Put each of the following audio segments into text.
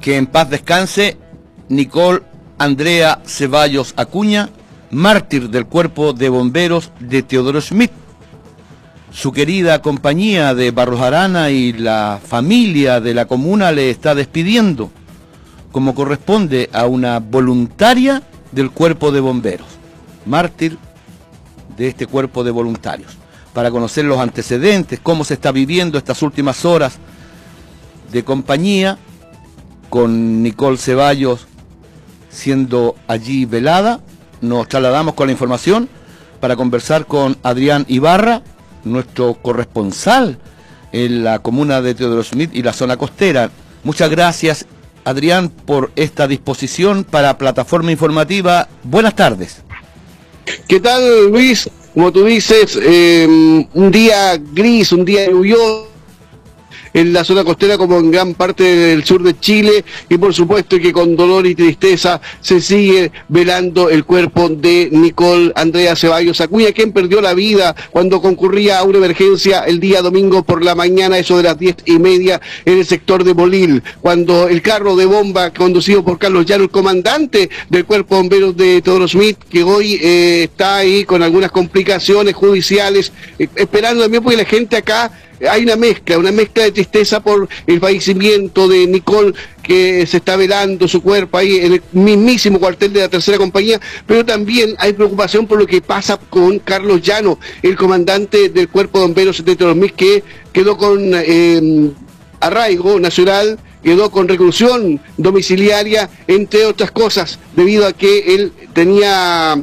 que en paz descanse Nicole Andrea Ceballos Acuña, mártir del Cuerpo de Bomberos de Teodoro Schmidt. Su querida compañía de Barros Arana y la familia de la comuna le está despidiendo, como corresponde a una voluntaria del Cuerpo de Bomberos, mártir de este cuerpo de voluntarios, para conocer los antecedentes, cómo se está viviendo estas últimas horas de compañía, con Nicole Ceballos siendo allí velada. Nos trasladamos con la información para conversar con Adrián Ibarra, nuestro corresponsal en la comuna de Teodoro Schmidt y la zona costera. Muchas gracias, Adrián, por esta disposición para Plataforma Informativa. Buenas tardes. ¿Qué tal, Luis? Como tú dices, un día gris, un día lluvioso en la zona costera como en gran parte del sur de Chile, y por supuesto que con dolor y tristeza se sigue velando el cuerpo de Nicole Andrea Ceballos Acuña, quien perdió la vida cuando concurría a una emergencia el día domingo por la mañana, eso de las 10:30, en el sector de Bolil, cuando el carro de bomba conducido por Carlos Llano, el comandante del Cuerpo de Bomberos de Teodoro Schmidt, que hoy está ahí con algunas complicaciones judiciales, esperando también porque la gente acá, hay una mezcla de tristeza por el fallecimiento de Nicole, que se está velando su cuerpo ahí en el mismísimo cuartel de la tercera compañía, pero también hay preocupación por lo que pasa con Carlos Llano, el comandante del Cuerpo de Bomberos de Teodoro Schmidt, que quedó con arraigo nacional, quedó con reclusión domiciliaria, entre otras cosas, debido a que él tenía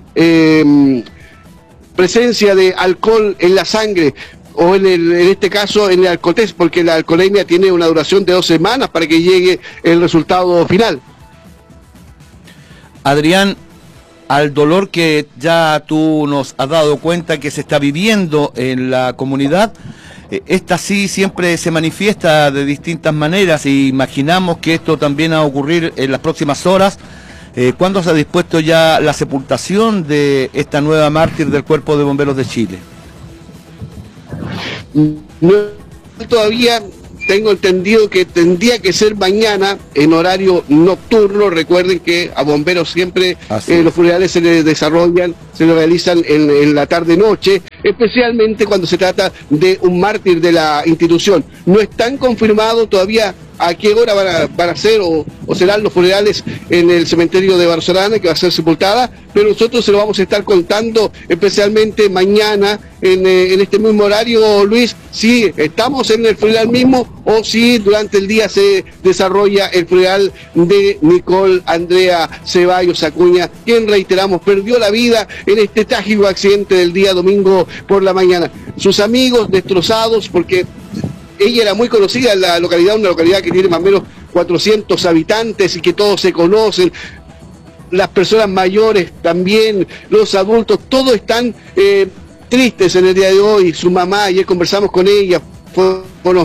presencia de alcohol en la sangre, o en este caso en el alcoholtest, porque la alcoholemia tiene una duración de 2 semanas para que llegue el resultado final. Adrián, al dolor que ya tú nos has dado cuenta que se está viviendo en la comunidad, esta sí siempre se manifiesta de distintas maneras, y imaginamos que esto también va a ocurrir en las próximas horas. ¿Cuándo se ha dispuesto ya la sepultación de esta nueva mártir del Cuerpo de Bomberos de Chile? No, todavía tengo entendido que tendría que ser mañana en horario nocturno. Recuerden que a bomberos siempre los funerales se les desarrollan, se los realizan en la tarde-noche, especialmente cuando se trata de un mártir de la institución. No están confirmados todavía a qué hora van a ser o serán los funerales en el cementerio de Barros Arana, que va a ser sepultada, pero nosotros se lo vamos a estar contando especialmente mañana en este mismo horario, Luis, si estamos en el funeral mismo o si durante el día se desarrolla el funeral de Nicole Andrea Ceballos Acuña, quien, reiteramos, perdió la vida en este trágico accidente del día domingo por la mañana. Sus amigos destrozados, porque ella era muy conocida en la localidad, una localidad que tiene más o menos 400 habitantes y que todos se conocen. Las personas mayores también, los adultos, todos están tristes en el día de hoy. Su mamá, ayer conversamos con ella, fue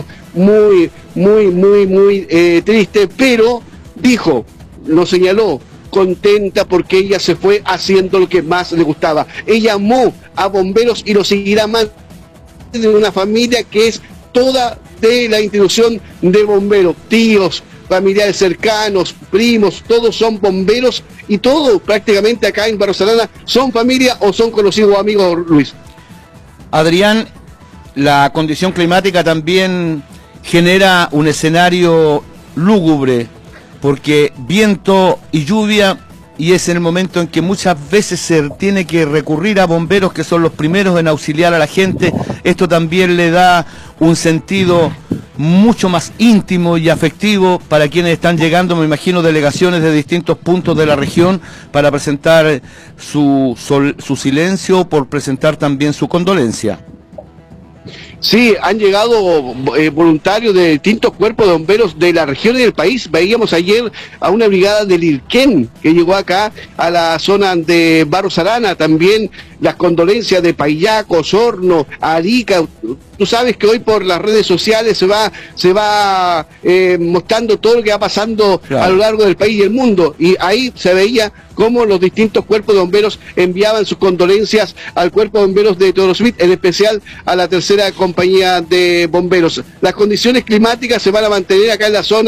muy triste, pero dijo, lo señaló, contenta porque ella se fue haciendo lo que más le gustaba. Ella amó a bomberos y lo seguirá amando, de una familia que es toda de la institución de bomberos, tíos, familiares cercanos, primos, todos son bomberos y todos prácticamente acá en Barros Arana son familia o son conocidos amigos, Luis. Adrián, la condición climática también genera un escenario lúgubre, porque viento y lluvia, y es en el momento en que muchas veces se tiene que recurrir a bomberos, que son los primeros en auxiliar a la gente. Esto también le da un sentido mucho más íntimo y afectivo para quienes están llegando, me imagino, delegaciones de distintos puntos de la región para presentar su silencio, por presentar también su condolencia. Sí, han llegado voluntarios de distintos cuerpos de bomberos de la región y del país. Veíamos ayer a una brigada del Irquén que llegó acá a la zona de Barros Arana, también las condolencias de Payaco, Osorno, Arica. Tú sabes que hoy por las redes sociales se va mostrando todo lo que va pasando, claro, a lo largo del país y el mundo, y ahí se veía cómo los distintos cuerpos de bomberos enviaban sus condolencias al Cuerpo de Bomberos de Teodoro Schmidt, en especial a la tercera compañía de bomberos. Las condiciones climáticas se van a mantener acá en la zona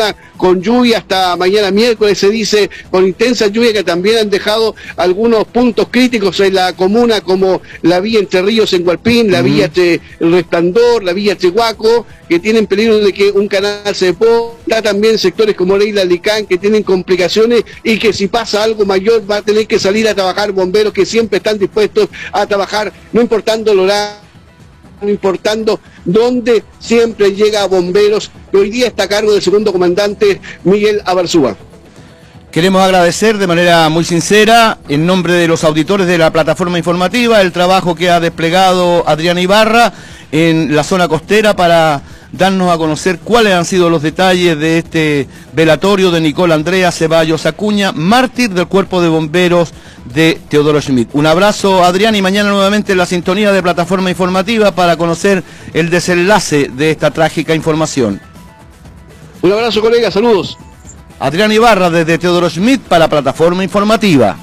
con lluvia hasta mañana miércoles, se dice, con intensa lluvia que también han dejado algunos puntos críticos en la comuna, como la vía Entre Ríos en Hualpín, la vía El Resplandor, la vía Huaco, que tienen peligro de que un canal se ponga, también sectores como Leila Licán, que tienen complicaciones y que si pasa algo mayor va a tener que salir a trabajar bomberos que siempre están dispuestos a trabajar, no importando el horario, no importando dónde, siempre llega a bomberos, que hoy día está a cargo del segundo comandante Miguel Abarzúa. Queremos agradecer de manera muy sincera, en nombre de los auditores de la plataforma informativa, el trabajo que ha desplegado Adriana Ibarra en la zona costera para darnos a conocer cuáles han sido los detalles de este velatorio de Nicole Andrea Ceballos Acuña, mártir del Cuerpo de Bomberos de Teodoro Schmidt. Un abrazo, Adrián, y mañana nuevamente en la sintonía de plataforma informativa para conocer el desenlace de esta trágica información. Un abrazo, colega, saludos. Adrián Ibarra desde Teodoro Schmidt para plataforma informativa.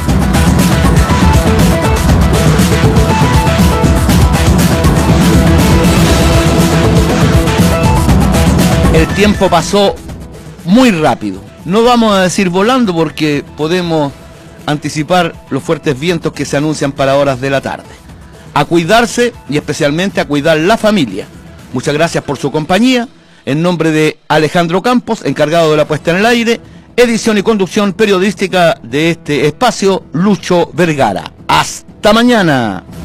El tiempo pasó muy rápido. No vamos a decir volando porque podemos anticipar los fuertes vientos que se anuncian para horas de la tarde. A cuidarse y especialmente a cuidar la familia. Muchas gracias por su compañía. En nombre de Alejandro Campos, encargado de la puesta en el aire, edición y conducción periodística de este espacio, Lucho Vergara. ¡Hasta mañana!